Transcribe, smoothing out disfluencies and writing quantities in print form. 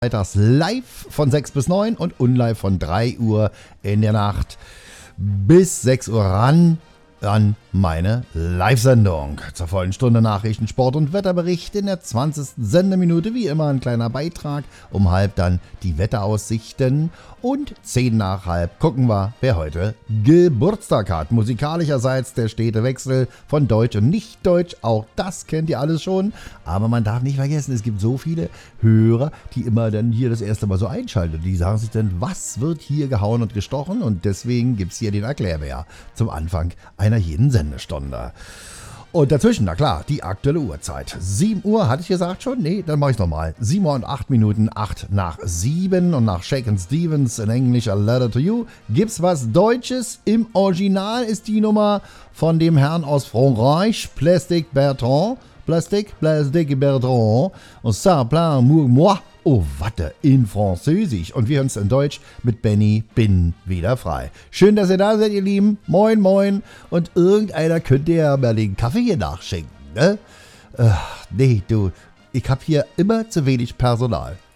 Freitags live von 6 bis 9 und unlive von 3 Uhr in der Nacht bis 6 Uhr ran an meine Live-Sendung. Zur vollen Stunde Nachrichten, Sport und Wetterbericht in der 20. Sendeminute. Wie immer ein kleiner Beitrag. Um halb dann die Wetteraussichten. Und 10 nach halb gucken wir, wer heute Geburtstag hat. Musikalischerseits der stete Wechsel von Deutsch und Nicht-Deutsch. Auch das kennt ihr alles schon. Aber man darf nicht vergessen, es gibt so viele Hörer, die immer dann hier das erste Mal so einschalten. Die sagen sich dann, was wird hier gehauen und gestochen? Und deswegen gibt es hier den Erklärbär zum Anfang einer jeden Sendestunde. Und dazwischen, na klar, die aktuelle Uhrzeit. 7 Uhr, hatte ich gesagt schon? Nee, dann mache ich nochmal. 7 Uhr und 8 Minuten, 8 nach 7. Und nach Shakin' Stevens in English A Letter to You gibt's was Deutsches. Im Original ist die Nummer von dem Herrn aus Frankreich, Plastic Bertrand. Plastic Bertrand. Und ça plein moi. Oh, warte, in Französisch. Und wir hören es in Deutsch mit Benny Bin wieder frei. Schön, dass ihr da seid, ihr Lieben. Moin, moin. Und irgendeiner könnte ja mal den Kaffee hier nachschenken, ne? Nee, du, ich hab hier immer zu wenig Personal.